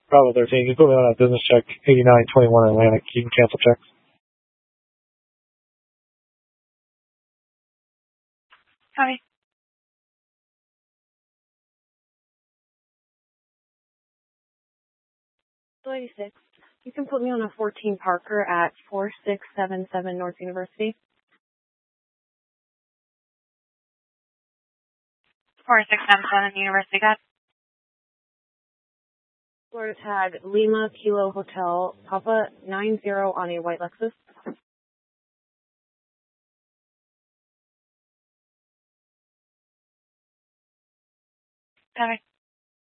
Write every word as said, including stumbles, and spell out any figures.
Bravo thirteen, you put me on a business check, eighty-nine twenty-one Atlantic. You can cancel checks. Copy. eighty-six. You can put me on a fourteen Parker at four six seven seven North University. four six seven seven University, got. Florida tag Lima Kilo Hotel Papa nine zero on a white Lexus. Copy.